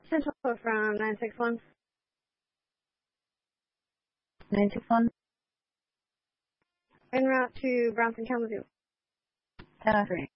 Central from 961. 961. En route to Bronson Kalamazoo. 10-3.